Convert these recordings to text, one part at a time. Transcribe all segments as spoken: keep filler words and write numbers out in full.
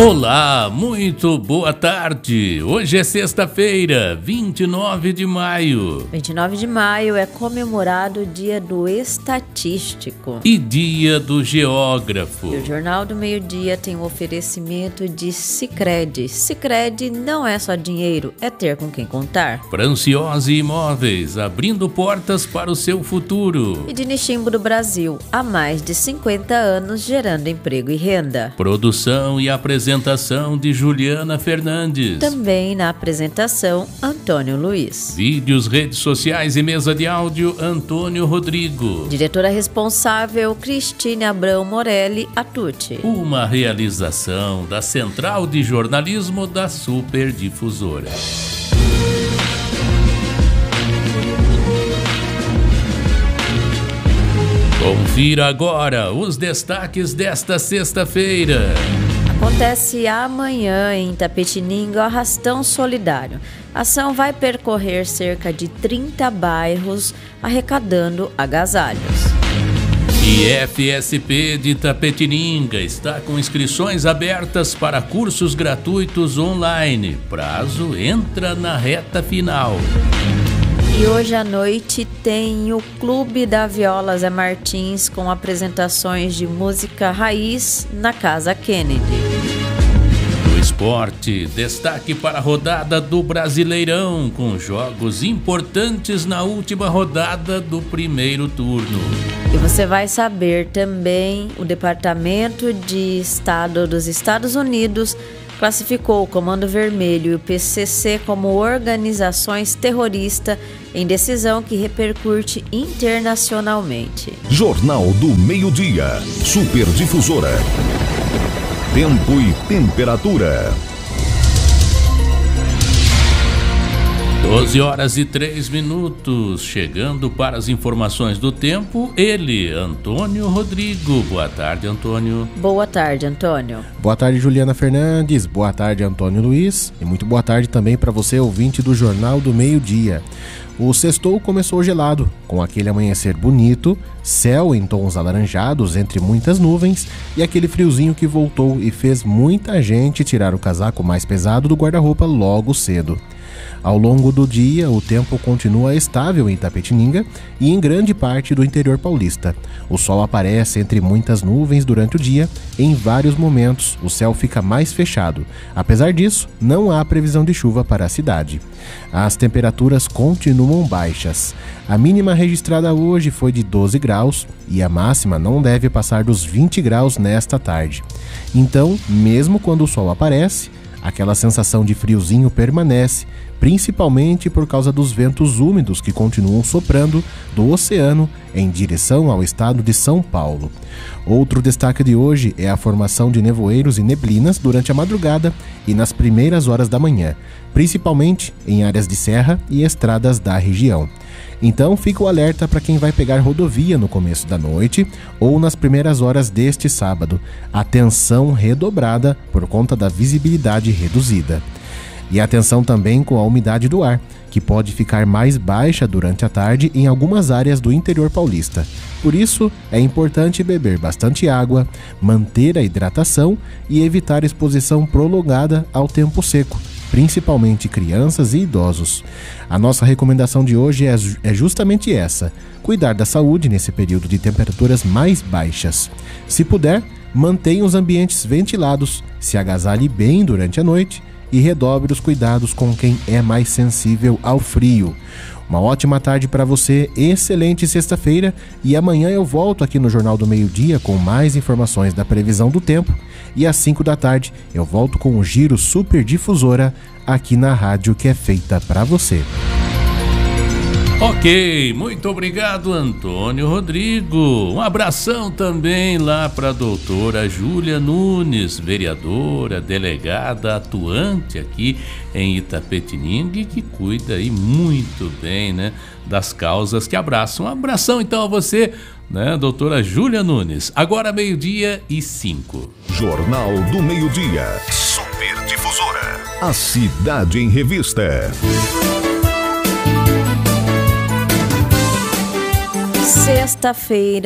Olá, muito boa tarde. Hoje é sexta-feira, vinte e nove de maio. vinte e nove de maio é comemorado o Dia do Estatístico e Dia do Geógrafo. E o Jornal do Meio-Dia tem o oferecimento de Sicredi. Sicredi não é só dinheiro, é ter com quem contar. Franciose Imóveis, abrindo portas para o seu futuro. E de Nishimbo do Brasil, há mais de cinquenta anos gerando emprego e renda. Produção e apresentação Apresentação de Juliana Fernandes. Também na apresentação, Antônio Luiz. Vídeos, redes sociais e mesa de áudio, Antônio Rodrigo. Diretora responsável, Cristine Abrão Morelli Atucci. Uma realização da Central de Jornalismo da Superdifusora. Confira agora os destaques desta sexta-feira. Acontece amanhã em Itapetininga o Arrastão Solidário. A ação vai percorrer cerca de trinta bairros, arrecadando agasalhos. E F S P de Itapetininga está com inscrições abertas para cursos gratuitos online. Prazo entra na reta final. E hoje à noite tem o Clube da Viola Zé Martins com apresentações de música raiz na Casa Kennedy. No esporte, destaque para a rodada do Brasileirão, com jogos importantes na última rodada do primeiro turno. E você vai saber também o Departamento de Estado dos Estados Unidos classificou o Comando Vermelho e o P C C como organizações terroristas em decisão que repercute internacionalmente. Jornal do Meio-Dia, Superdifusora. Tempo e temperatura. doze horas e três minutos, chegando para as informações do tempo, ele, Antônio Rodrigo. Boa tarde, Antônio. Boa tarde, Antônio. Boa tarde, Juliana Fernandes. Boa tarde, Antônio Luiz. E muito boa tarde também para você, ouvinte do Jornal do Meio-Dia. O sextou começou gelado, com aquele amanhecer bonito, céu em tons alaranjados entre muitas nuvens e aquele friozinho que voltou e fez muita gente tirar o casaco mais pesado do guarda-roupa logo cedo. Ao longo do dia, o tempo continua estável em Itapetininga e em grande parte do interior paulista. O sol aparece entre muitas nuvens durante o dia. Em vários momentos, o céu fica mais fechado. Apesar disso, não há previsão de chuva para a cidade. As temperaturas continuam baixas. A mínima registrada hoje foi de doze graus e a máxima não deve passar dos vinte graus nesta tarde. Então, mesmo quando o sol aparece, aquela sensação de friozinho permanece, principalmente por causa dos ventos úmidos que continuam soprando do oceano em direção ao estado de São Paulo. Outro destaque de hoje é a formação de nevoeiros e neblinas durante a madrugada e nas primeiras horas da manhã, principalmente em áreas de serra e estradas da região. Então fica o alerta para quem vai pegar rodovia no começo da noite ou nas primeiras horas deste sábado. Atenção redobrada por conta da visibilidade reduzida. E atenção também com a umidade do ar, que pode ficar mais baixa durante a tarde em algumas áreas do interior paulista. Por isso, é importante beber bastante água, manter a hidratação e evitar exposição prolongada ao tempo seco, principalmente crianças e idosos. A nossa recomendação de hoje é, é justamente essa: cuidar da saúde nesse período de temperaturas mais baixas. Se puder, mantenha os ambientes ventilados, se agasalhe bem durante a noite e redobre os cuidados com quem é mais sensível ao frio. Uma ótima tarde para você, excelente sexta-feira, e amanhã eu volto aqui no Jornal do Meio-Dia com mais informações da previsão do tempo e às cinco da tarde eu volto com o Giro Superdifusora aqui na rádio que é feita para você. Ok, muito obrigado, Antônio Rodrigo. Um abração também lá para a doutora Júlia Nunes, vereadora, delegada, atuante aqui em Itapetininga, que cuida aí muito bem, né, das causas que abraçam. Um abração então a você, né, doutora Júlia Nunes. Agora meio-dia e cinco. Jornal do Meio-Dia. Superdifusora. A Cidade em Revista. Sexta-feira,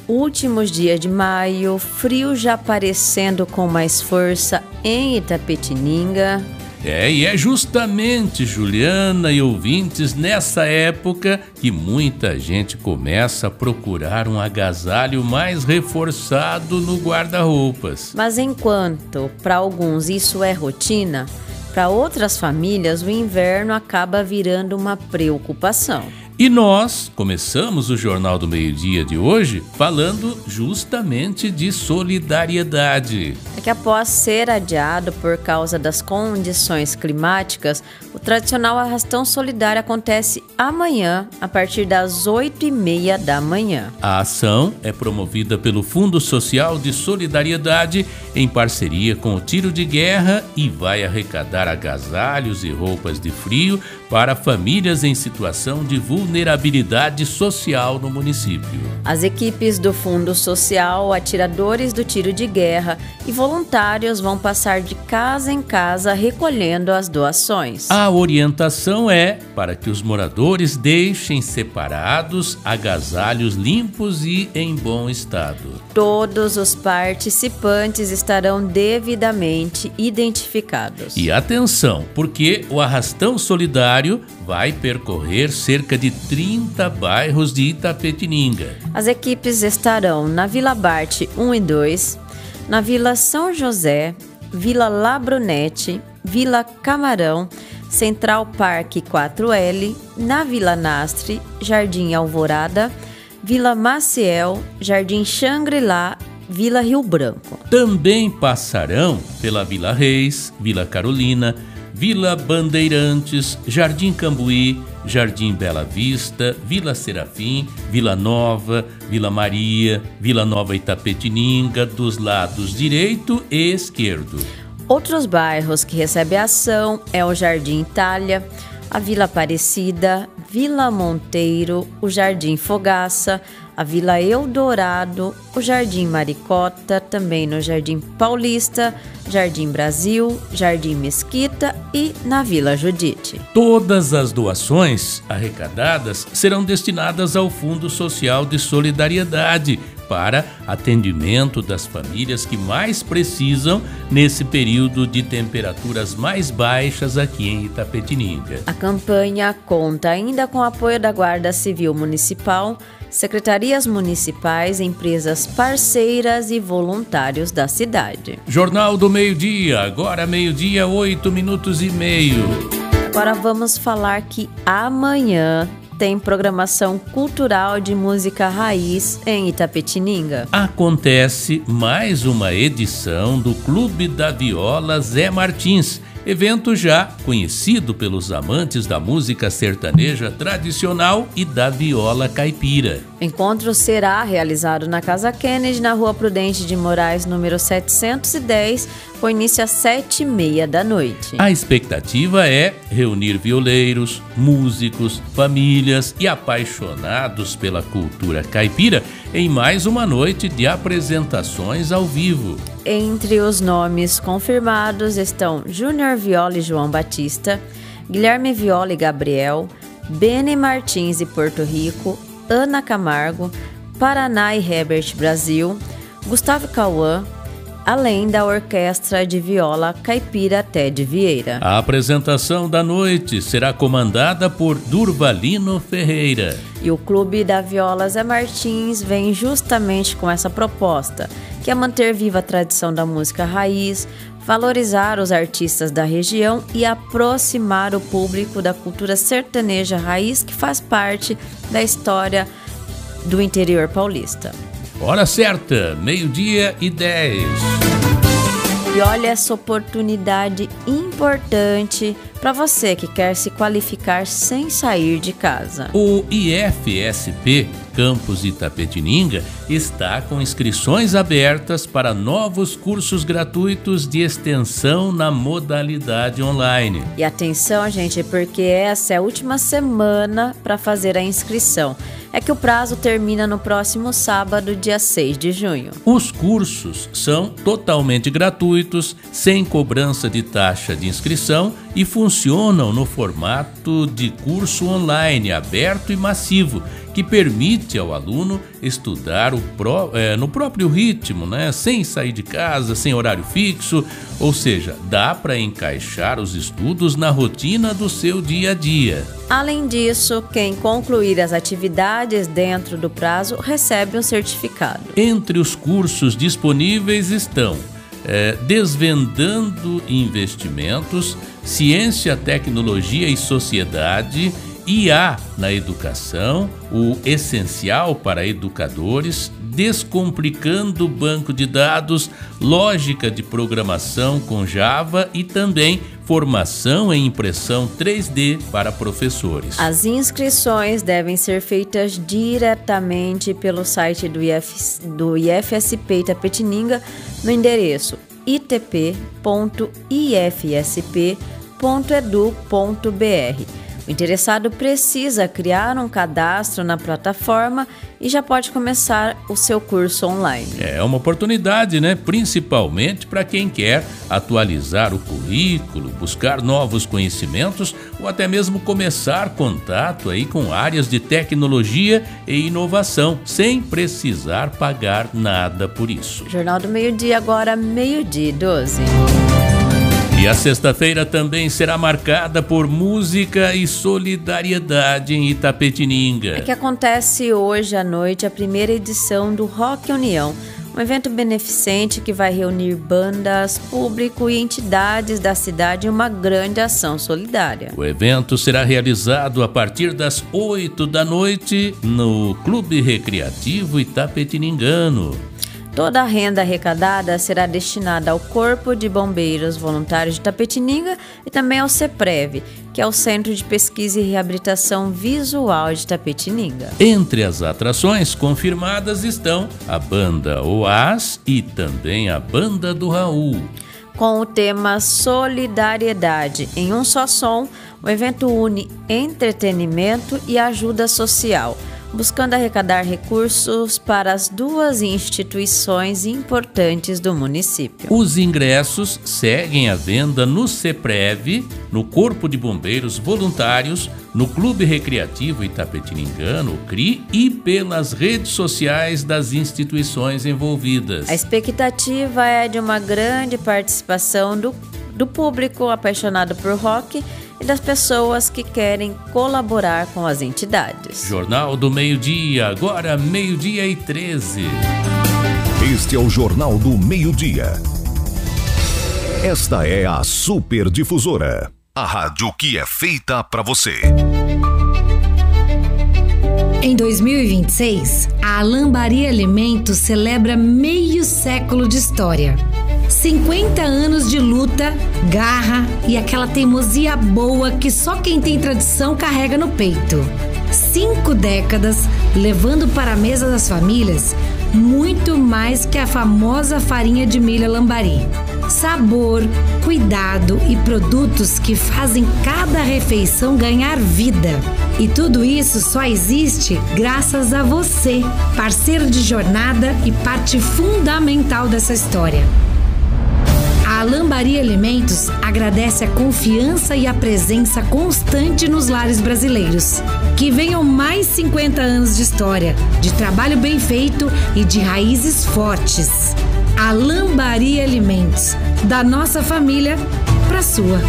Últimos dias de maio, frio já aparecendo com mais força em Itapetininga. É, e é justamente, Juliana e ouvintes, nessa época que muita gente começa a procurar um agasalho mais reforçado no guarda-roupas. Mas enquanto para alguns isso é rotina, para outras famílias o inverno acaba virando uma preocupação. E nós começamos o Jornal do Meio-Dia de hoje falando justamente de solidariedade. É que após ser adiado por causa das condições climáticas, o tradicional arrastão solidário acontece amanhã, a partir das oito e meia da manhã. A ação é promovida pelo Fundo Social de Solidariedade em parceria com o Tiro de Guerra e vai arrecadar agasalhos e roupas de frio para famílias em situação de vulnerabilidade social no município. As equipes do Fundo Social, atiradores do Tiro de Guerra e voluntários vão passar de casa em casa recolhendo as doações. A orientação é para que os moradores deixem separados agasalhos limpos e em bom estado. Todos os participantes estarão devidamente identificados. E atenção, porque o arrastão solidário vai percorrer cerca de trinta bairros de Itapetininga. As equipes estarão na Vila Bart um e dois, na Vila São José, Vila Labrunete, Vila Camarão, Central Parque quatro L, na Vila Nastre, Jardim Alvorada, Vila Maciel, Jardim Xangri-Lá, Vila Rio Branco. Também passarão pela Vila Reis, Vila Carolina, Vila Bandeirantes, Jardim Cambuí, Jardim Bela Vista, Vila Serafim, Vila Nova, Vila Maria, Vila Nova Itapetininga, dos lados direito e esquerdo. Outros bairros que recebem ação é o Jardim Itália, a Vila Aparecida, Vila Monteiro, o Jardim Fogaça, a Vila Eldorado, o Jardim Maricota, também no Jardim Paulista, Jardim Brasil, Jardim Mesquita e na Vila Judite. Todas as doações arrecadadas serão destinadas ao Fundo Social de Solidariedade para atendimento das famílias que mais precisam nesse período de temperaturas mais baixas aqui em Itapetininga. A campanha conta ainda com o apoio da Guarda Civil Municipal, secretarias municipais, empresas parceiras e voluntários da cidade. Jornal do Meio-Dia, agora meio-dia, oito minutos e meio. Agora vamos falar que amanhã tem programação cultural de música raiz em Itapetininga. Acontece mais uma edição do Clube da Viola Zé Martins, evento já conhecido pelos amantes da música sertaneja tradicional e da viola caipira. O encontro será realizado na Casa Kennedy, na Rua Prudente de Moraes, número setecentos e dez, com início às sete e meia da noite. A expectativa é reunir violeiros, músicos, famílias e apaixonados pela cultura caipira em mais uma noite de apresentações ao vivo. Entre os nomes confirmados estão Júnior Viola e João Batista, Guilherme Viola e Gabriel, Beni Martins e Porto Rico, Ana Camargo, Paraná e Herbert Brasil, Gustavo Cauã, além da Orquestra de Viola Caipira Ted Vieira. A apresentação da noite será comandada por Durvalino Ferreira. E o Clube da Viola Zé Martins vem justamente com essa proposta, que é manter viva a tradição da música raiz, valorizar os artistas da região e aproximar o público da cultura sertaneja raiz que faz parte da história do interior paulista. Hora certa, meio-dia e dez. E olha essa oportunidade importante para você que quer se qualificar sem sair de casa. O I F S P Campus Itapetininga está com inscrições abertas para novos cursos gratuitos de extensão na modalidade online. E atenção, gente, porque essa é a última semana para fazer a inscrição. É que o prazo termina no próximo sábado, dia seis de junho. Os cursos são totalmente gratuitos, sem cobrança de taxa de inscrição e funcionam no formato de curso online aberto e massivo, que que permite ao aluno estudar o pró, é, no próprio ritmo, né? Sem sair de casa, sem horário fixo, ou seja, dá para encaixar os estudos na rotina do seu dia a dia. Além disso, quem concluir as atividades dentro do prazo recebe um certificado. Entre os cursos disponíveis estão é, Desvendando Investimentos, Ciência, Tecnologia e Sociedade, I A na Educação, o Essencial para Educadores, Descomplicando Banco de Dados, Lógica de Programação com Java e também Formação em Impressão três D para professores. As inscrições devem ser feitas diretamente pelo site do, I F, do I F S P Itapetininga no endereço i t p ponto i f s p ponto e d u ponto b r. O interessado precisa criar um cadastro na plataforma e já pode começar o seu curso online. É uma oportunidade, né? Principalmente para quem quer atualizar o currículo, buscar novos conhecimentos ou até mesmo começar contato aí com áreas de tecnologia e inovação, sem precisar pagar nada por isso. Jornal do Meio-Dia, agora meio-dia e doze. E a sexta-feira também será marcada por música e solidariedade em Itapetininga. É que acontece hoje à noite a primeira edição do Rock União, um evento beneficente que vai reunir bandas, público e entidades da cidade em uma grande ação solidária. O evento será realizado a partir das oito da noite no Clube Recreativo Itapetiningano. Toda a renda arrecadada será destinada ao Corpo de Bombeiros Voluntários de Itapetininga e também ao CEPREV, que é o Centro de Pesquisa e Reabilitação Visual de Itapetininga. Entre as atrações confirmadas estão a banda Oás e também a banda do Raul. Com o tema Solidariedade em um só som, o evento une entretenimento e ajuda social, buscando arrecadar recursos para as duas instituições importantes do município. Os ingressos seguem à venda no CEPREV, no Corpo de Bombeiros Voluntários, no Clube Recreativo Itapetiningano, o C R I, e pelas redes sociais das instituições envolvidas. A expectativa é de uma grande participação do, do público apaixonado por rock e das pessoas que querem colaborar com as entidades. Jornal do Meio-Dia, agora meio-dia e treze. Este é o Jornal do Meio-Dia. Esta é a Super Difusora, a rádio que é feita para você. Em dois mil e vinte e seis, a Lambari Alimentos celebra meio século de história. cinquenta anos de luta, garra e aquela teimosia boa que só quem tem tradição carrega no peito. Cinco décadas levando para a mesa das famílias muito mais que a famosa farinha de milho Lambari. Sabor, cuidado e produtos que fazem cada refeição ganhar vida. E tudo isso só existe graças a você, parceiro de jornada e parte fundamental dessa história. A Lambari Alimentos agradece a confiança e a presença constante nos lares brasileiros. Que venham mais cinquenta anos de história, de trabalho bem feito e de raízes fortes. A Lambari Alimentos, da nossa família para a sua.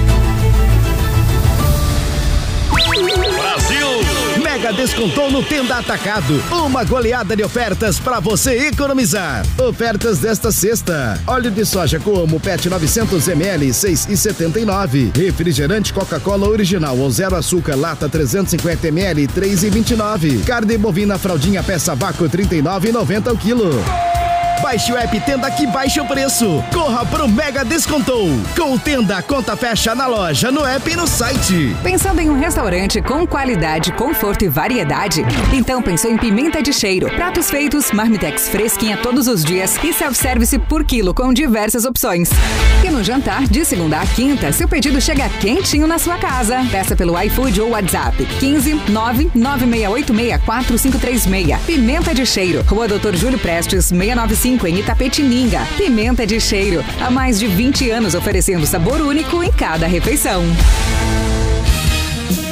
Mega descontou no Tenda Atacado. Uma goleada de ofertas para você economizar. Ofertas desta sexta: óleo de soja Coamo Pet novecentos mililitros, seis reais e setenta e nove centavos. Refrigerante Coca-Cola original ou zero açúcar lata trezentos e cinquenta mililitros, três reais e vinte e nove centavos. Carne bovina fraldinha peça vácuo trinta e nove reais e noventa centavos o quilo. Baixe o app Tenda que baixa o preço. Corra pro Mega Descontou. Com o Tenda, a conta fecha na loja, no app e no site. Pensando em um restaurante com qualidade, conforto e variedade? Então pensou em Pimenta de Cheiro. Pratos feitos, marmitex fresquinha todos os dias e self-service por quilo com diversas opções. E no jantar, de segunda a quinta, seu pedido chega quentinho na sua casa. Peça pelo iFood ou WhatsApp quinze nove nove seis oito seis quatro cinco três seis. Pimenta de Cheiro, Rua doutor Júlio Prestes, seiscentos e noventa e cinco, em Itapetininga. Pimenta de Cheiro, há mais de vinte anos oferecendo sabor único em cada refeição.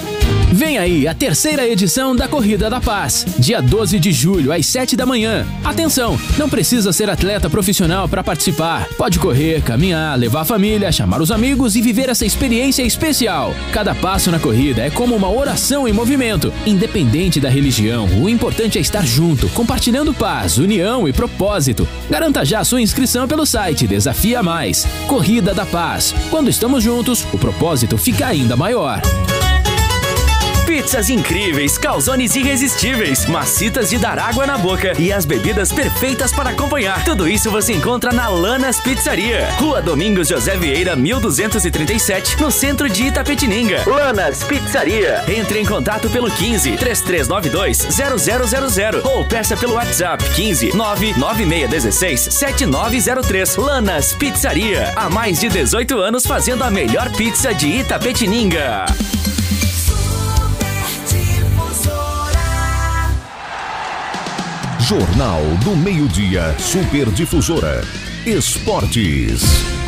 Vem aí a terceira edição da Corrida da Paz, dia doze de julho, às sete da manhã. Atenção, não precisa ser atleta profissional para participar. Pode correr, caminhar, levar a família, chamar os amigos e viver essa experiência especial. Cada passo na corrida é como uma oração em movimento. Independente da religião, o importante é estar junto, compartilhando paz, união e propósito. Garanta já sua inscrição pelo site Desafia Mais. Corrida da Paz. Quando estamos juntos, o propósito fica ainda maior. Pizzas incríveis, calzones irresistíveis, macitas de dar água na boca e as bebidas perfeitas para acompanhar. Tudo isso você encontra na Lanas Pizzaria. Rua Domingos José Vieira, mil duzentos e trinta e sete, no centro de Itapetininga. Lanas Pizzaria. Entre em contato pelo quinze, três três nove dois, zero zero zero zero ou peça pelo WhatsApp quinze, nove nove seis um seis, sete nove zero três. Lanas Pizzaria. Há mais de dezoito anos fazendo a melhor pizza de Itapetininga. Jornal do Meio-Dia, Super Difusora. Esportes.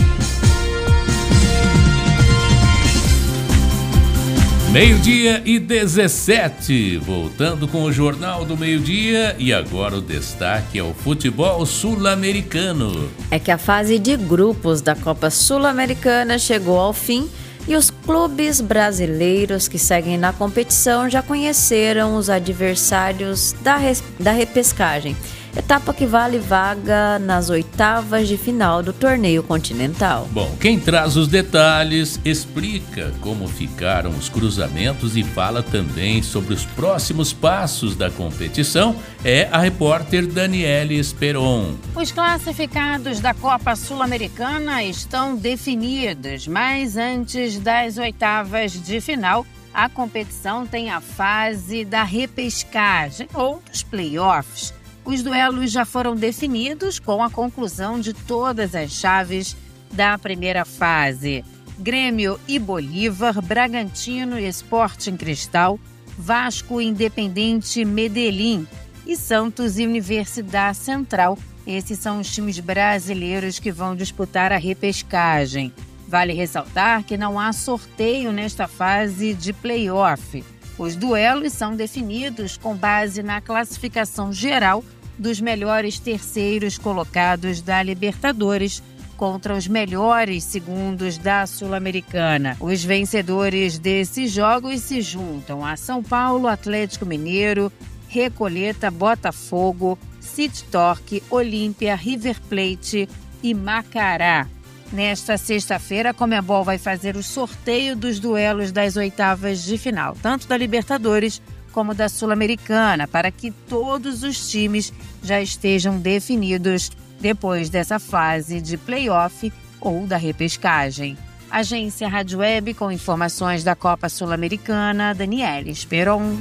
Meio-dia e dezessete, voltando com o Jornal do Meio-Dia, e agora o destaque é o futebol sul-americano. É que a fase de grupos da Copa Sul-Americana chegou ao fim e os clubes brasileiros que seguem na competição já conheceram os adversários da, res... da repescagem, etapa que vale vaga nas oitavas de final do torneio continental. Bom, quem traz os detalhes, explica como ficaram os cruzamentos e fala também sobre os próximos passos da competição é a repórter Daniele Esperon. Os classificados da Copa Sul-Americana estão definidos, mas antes das oitavas de final, a competição tem a fase da repescagem ou dos playoffs. Os duelos já foram definidos com a conclusão de todas as chaves da primeira fase. Grêmio e Bolívar, Bragantino e Sporting Cristal, Vasco, Independente, Medellín e Santos e Universidade Central. Esses são os times brasileiros que vão disputar a repescagem. Vale ressaltar que não há sorteio nesta fase de play-off. Os duelos são definidos com base na classificação geral dos melhores terceiros colocados da Libertadores contra os melhores segundos da Sul-Americana. Os vencedores desses jogos se juntam a São Paulo, Atlético Mineiro, Recoleta, Botafogo, City Torque, Olímpia, River Plate e Macará. Nesta sexta-feira, a Conmebol vai fazer o sorteio dos duelos das oitavas de final, tanto da Libertadores como da Sul-Americana, para que todos os times já estejam definidos depois dessa fase de play-off ou da repescagem. Agência Rádio Web com informações da Copa Sul-Americana, Daniele Esperon.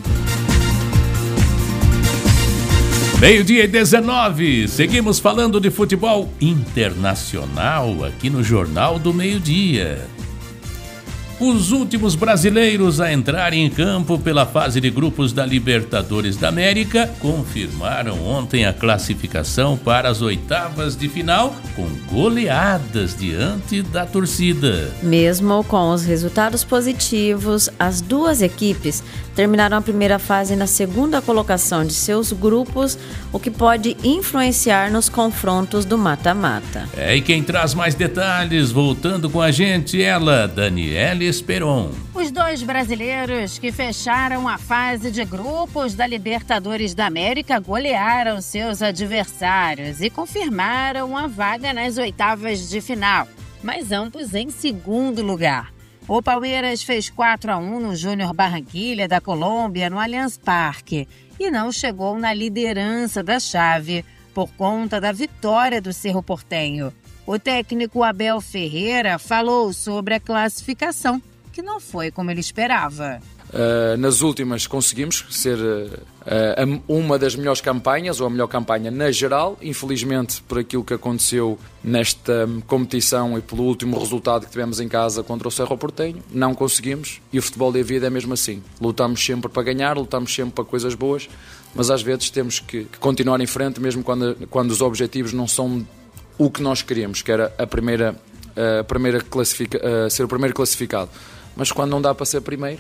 Meio-dia e dezenove, seguimos falando de futebol internacional aqui no Jornal do Meio-Dia. Os últimos brasileiros a entrarem em campo pela fase de grupos da Libertadores da América confirmaram ontem a classificação para as oitavas de final com goleadas diante da torcida. Mesmo com os resultados positivos, as duas equipes terminaram a primeira fase na segunda colocação de seus grupos, o que pode influenciar nos confrontos do mata-mata. É, e quem traz mais detalhes, voltando com a gente, ela, Daniele Esperon. Os dois brasileiros que fecharam a fase de grupos da Libertadores da América golearam seus adversários e confirmaram a vaga nas oitavas de final, mas ambos em segundo lugar. O Palmeiras fez quatro a um no Júnior Barranquilla da Colômbia, no Allianz Parque, e não chegou na liderança da chave por conta da vitória do Cerro Porteño. O técnico Abel Ferreira falou sobre a classificação, que não foi como ele esperava. Uh, nas últimas conseguimos ser uh, uma das melhores campanhas, ou a melhor campanha na geral. Infelizmente, por aquilo que aconteceu nesta competição e pelo último resultado que tivemos em casa contra o Cerro Porteño, não conseguimos. E o futebol da vida é mesmo assim. Lutamos sempre para ganhar, lutamos sempre para coisas boas, mas às vezes temos que, que continuar em frente, mesmo quando, quando os objetivos não são o que nós queríamos, que era a primeira, a primeira classifica, a ser o primeiro classificado. Mas quando não dá para ser primeiro,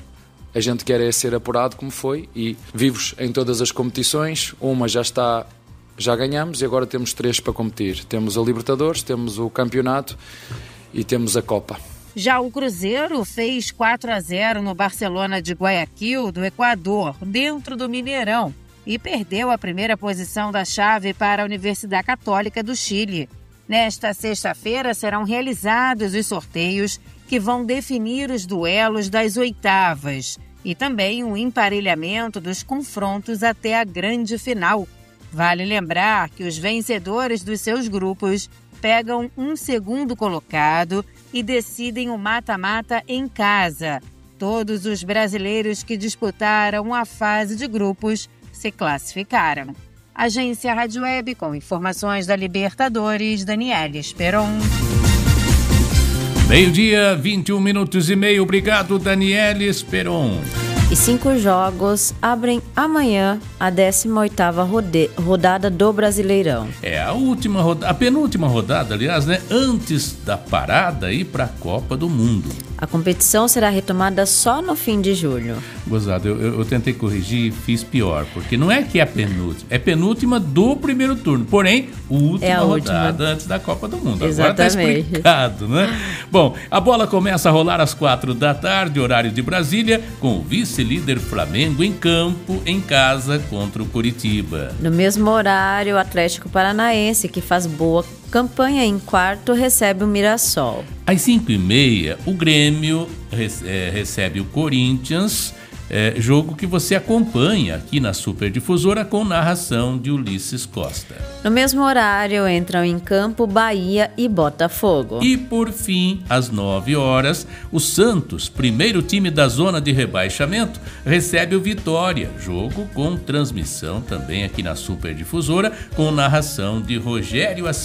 a gente quer é ser apurado como foi e vivos em todas as competições. Uma já está, já ganhamos e agora temos três para competir. Temos a Libertadores, temos o campeonato e temos a Copa. Já o Cruzeiro fez quatro a zero no Barcelona de Guayaquil, do Equador, dentro do Mineirão, e perdeu a primeira posição da chave para a Universidade Católica do Chile. Nesta sexta-feira serão realizados os sorteios que vão definir os duelos das oitavas e também o emparelhamento dos confrontos até a grande final. Vale lembrar que os vencedores dos seus grupos pegam um segundo colocado e decidem o mata-mata em casa. Todos os brasileiros que disputaram a fase de grupos se classificaram. Agência Rádio Web com informações da Libertadores, Daniela Esperon. Meio-dia, vinte e um minutos e meio. Obrigado, Daniela Esperon. E cinco jogos abrem amanhã a décima oitava rode- rodada do Brasileirão. É a última rodada, a penúltima rodada, aliás, né? Antes da parada e para a Copa do Mundo. A competição será retomada só no fim de julho. Gozado, eu, eu, eu tentei corrigir e fiz pior, porque não é que é a penúltima, é penúltima do primeiro turno, porém, última é a rodada última. antes da Copa do Mundo. Exatamente. Agora tá explicado, né? Bom, a bola começa a rolar às quatro da tarde, horário de Brasília, com o vice-líder Flamengo em campo, em casa, contra o Coritiba. No mesmo horário, o Atlético Paranaense, que faz boa campanha em quarto, recebe o Mirassol. Às cinco e meia, o Grêmio é, recebe o Corinthians, é, jogo que você acompanha aqui na Superdifusora com narração de Ulisses Costa. No mesmo horário, entram em campo Bahia e Botafogo. E por fim, às nove horas, o Santos, primeiro time da zona de rebaixamento, recebe o Vitória, jogo com transmissão também aqui na Superdifusora, com narração de Rogério Assis.